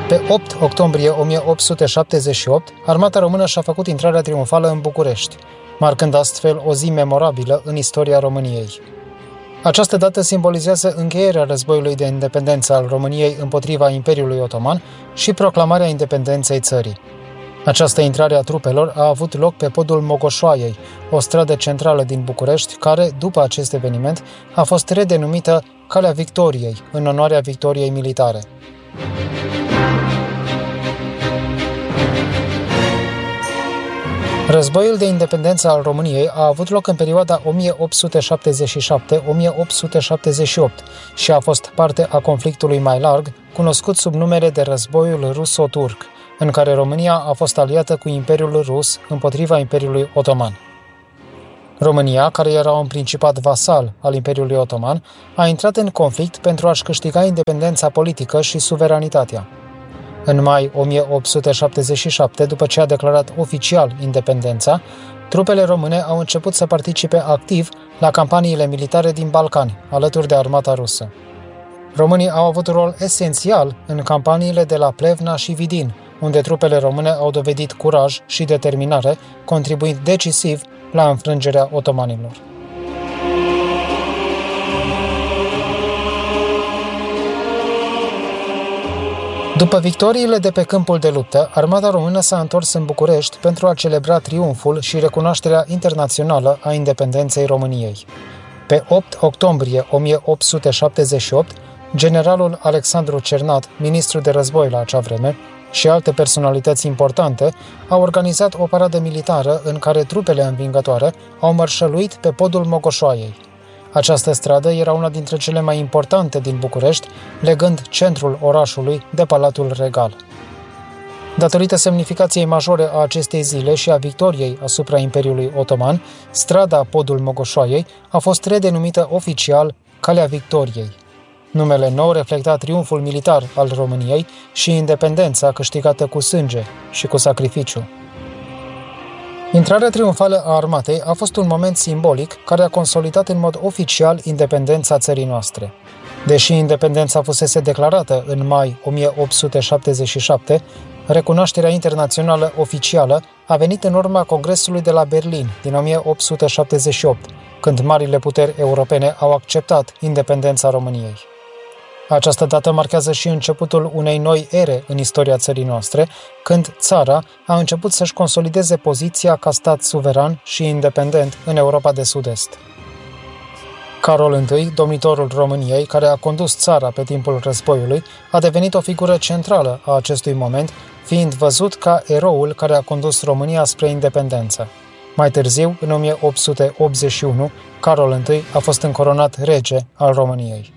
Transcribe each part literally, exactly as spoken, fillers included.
Pe opt octombrie o mie opt sute șaptezeci și opt, armata română și-a făcut intrarea triumfală în București, marcând astfel o zi memorabilă în istoria României. Această dată simbolizează încheierea războiului de independență al României împotriva Imperiului Otoman și proclamarea independenței țării. Această intrare a trupelor a avut loc pe podul Mogoșoaiei, o stradă centrală din București, care, după acest eveniment, a fost redenumită Calea Victoriei, în onoarea victoriei militare. Războiul de independență al României a avut loc în perioada o mie opt sute șaptezeci și șapte - o mie opt sute șaptezeci și opt și a fost parte a conflictului mai larg, cunoscut sub numele de Războiul Ruso-Turc, în care România a fost aliată cu Imperiul Rus împotriva Imperiului Otoman. România, care era un principat vasal al Imperiului Otoman, a intrat în conflict pentru a-și câștiga independența politică și suveranitatea. În mai o mie opt sute șaptezeci și șapte, după ce a declarat oficial independența, trupele române au început să participe activ la campaniile militare din Balcani, alături de armata rusă. Românii au avut un rol esențial în campaniile de la Plevna și Vidin, unde trupele române au dovedit curaj și determinare, contribuind decisiv la înfrângerea otomanilor. După victoriile de pe câmpul de luptă, armata română s-a întors în București pentru a celebra triumful și recunoașterea internațională a independenței României. Pe opt octombrie o mie opt sute șaptezeci și opt, generalul Alexandru Cernat, ministru de război la acea vreme, și alte personalități importante au organizat o paradă militară în care trupele învingătoare au mărșăluit pe podul Mogoșoaiei. Această stradă era una dintre cele mai importante din București, legând centrul orașului de Palatul Regal. Datorită semnificației majore a acestei zile și a victoriei asupra Imperiului Otoman, strada Podul Mogoșoaiei a fost redenumită oficial Calea Victoriei. Numele nou reflecta triumful militar al României și independența câștigată cu sânge și cu sacrificiu. Intrarea triumfală a armatei a fost un moment simbolic care a consolidat în mod oficial independența țării noastre. Deși independența fusese declarată în mai o mie opt sute șaptezeci și șapte, recunoașterea internațională oficială a venit în urma Congresului de la Berlin din o mie opt sute șaptezeci și opt, când marile puteri europene au acceptat independența României. Această dată marchează și începutul unei noi ere în istoria țării noastre, când țara a început să-și consolideze poziția ca stat suveran și independent în Europa de Sud-Est. Carol I, domnitorul României, care a condus țara pe timpul războiului, a devenit o figură centrală a acestui moment, fiind văzut ca eroul care a condus România spre independență. Mai târziu, în o mie opt sute optzeci și unu, Carol I a fost încoronat rege al României.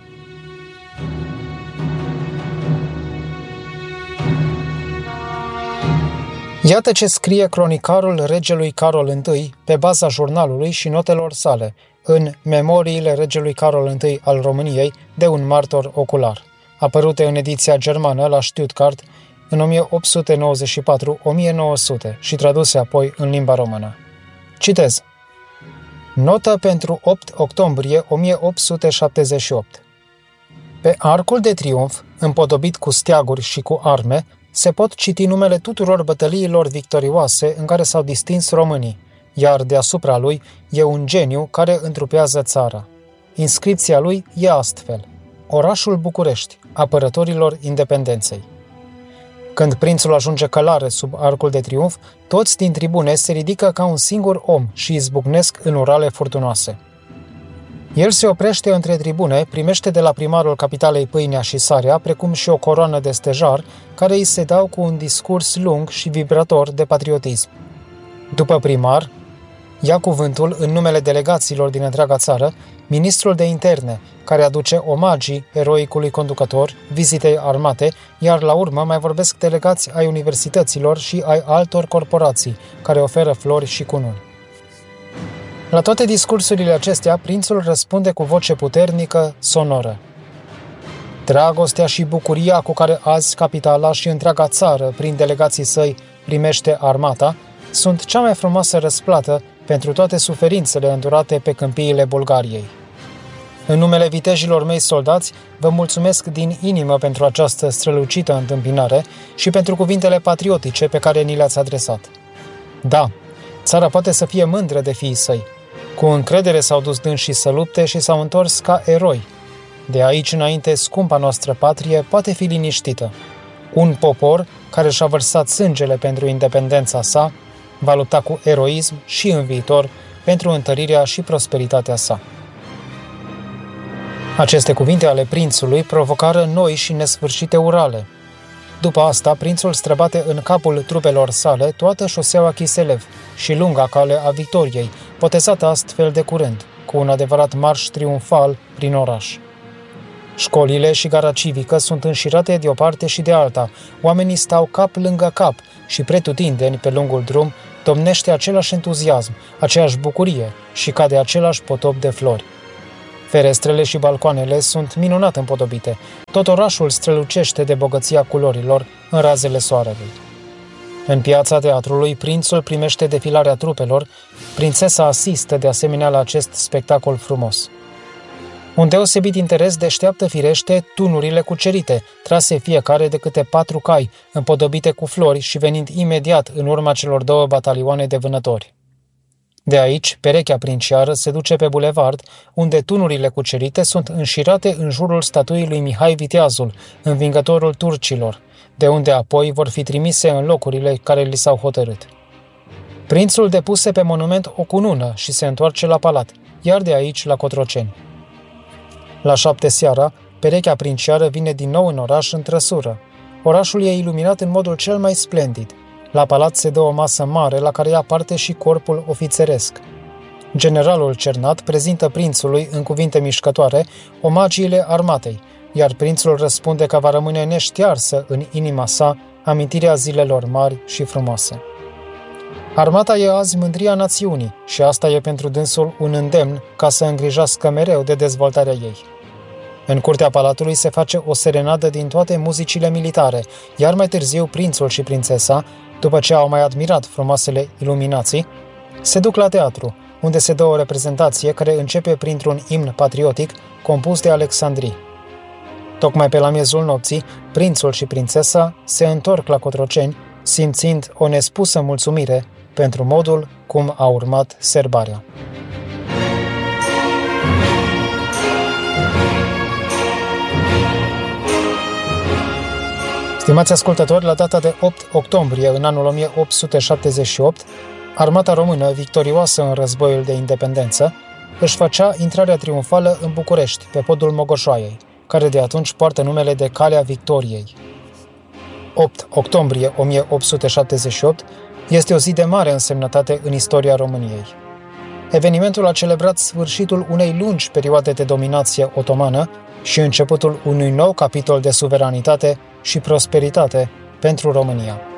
Iată ce scrie cronicarul regelui Carol I pe baza jurnalului și notelor sale, în Memoriile regelui Carol I al României de un martor ocular, apărute în ediția germană la Stuttgart în o mie opt sute nouăzeci și patru - o mie nouă sute și traduse apoi în limba română. Citez. Notă pentru opt octombrie o mie opt sute șaptezeci și opt. Pe arcul de triumf, împodobit cu steaguri și cu arme, se pot citi numele tuturor bătăliilor victorioase în care s-au distins românii, iar deasupra lui e un geniu care întrupează țara. Inscripția lui e astfel: Orașul București, apărătorilor independenței. Când prințul ajunge călare sub arcul de triumf, toți din tribune se ridică ca un singur om și izbucnesc în urale furtunoase. El se oprește între tribune, primește de la primarul capitalei pâinea și sarea, precum și o coroană de stejar, care îi se dau cu un discurs lung și vibrator de patriotism. După primar, ia cuvântul în numele delegațiilor din întreaga țară, ministrul de interne, care aduce omagii eroicului conducător, vizitei armate, iar la urmă mai vorbesc delegați ai universităților și ai altor corporații, care oferă flori și cununi. La toate discursurile acestea, prințul răspunde cu voce puternică, sonoră. Dragostea și bucuria cu care azi capitala și întreaga țară, prin delegații săi, primește armata, sunt cea mai frumoasă răsplată pentru toate suferințele îndurate pe câmpiile Bulgariei. În numele vitejilor mei soldați, vă mulțumesc din inimă pentru această strălucită întâmpinare și pentru cuvintele patriotice pe care ni le-ați adresat. Da, țara poate să fie mândră de fiii săi. Cu încredere s-au dus dânsii să lupte și s-au întors ca eroi. De aici înainte, scumpa noastră patrie poate fi liniștită. Un popor care și-a vărsat sângele pentru independența sa va lupta cu eroism și în viitor pentru întărirea și prosperitatea sa. Aceste cuvinte ale prințului provocară noi și nesfârșite urale. După asta, prințul străbate în capul trupelor sale toată șoseaua Chiselev și lunga cale a victoriei, potezată astfel de curând, cu un adevărat marș triumfal prin oraș. Școlile și gara civică sunt înșirate de o parte și de alta, oamenii stau cap lângă cap și pretutindeni pe lungul drum domnește același entuziasm, aceeași bucurie și cade același potop de flori. Ferestrele și balcoanele sunt minunat împodobite. Tot orașul strălucește de bogăția culorilor în razele soarelui. În piața teatrului, prințul primește defilarea trupelor, prințesa asistă de asemenea la acest spectacol frumos. Un deosebit interes deșteaptă firește tunurile cucerite, trase fiecare de câte patru cai, împodobite cu flori și venind imediat în urma celor două batalioane de vânători. De aici, perechea princiară se duce pe bulevard, unde tunurile cucerite sunt înșirate în jurul statuii lui Mihai Viteazul, învingătorul turcilor, de unde apoi vor fi trimise în locurile care li s-au hotărât. Prințul depuse pe monument o cunună și se întoarce la palat, iar de aici la Cotroceni. La șapte seara, perechea princiară vine din nou în oraș în trăsură. Orașul e iluminat în modul cel mai splendid. La palat se dă o masă mare la care ia parte și corpul ofițeresc. Generalul Cernat prezintă prințului, în cuvinte mișcătoare, omagiile armatei, iar prințul răspunde că va rămâne neștearsă în inima sa amintirea zilelor mari și frumoase. Armata e azi mândria națiunii și asta e pentru dânsul un îndemn ca să îngrijească mereu de dezvoltarea ei. În curtea palatului se face o serenadă din toate muzicile militare, iar mai târziu prințul și prințesa, după ce au mai admirat frumoasele iluminații, se duc la teatru, unde se dă o reprezentație care începe printr-un imn patriotic compus de Alexandrii. Tocmai pe la miezul nopții, prințul și prințesa se întorc la Cotroceni, simțind o nespusă mulțumire pentru modul cum a urmat serbarea. Stimați ascultători, la data de opt octombrie în anul o mie opt sute șaptezeci și opt, armata română, victorioasă în războiul de independență, își făcea intrarea triumfală în București, pe podul Mogoșoaiei, care de atunci poartă numele de Calea Victoriei. opt octombrie o mie opt sute șaptezeci și opt este o zi de mare însemnătate în istoria României. Evenimentul a celebrat sfârșitul unei lungi perioade de dominație otomană și începutul unui nou capitol de suveranitate și prosperitate pentru România.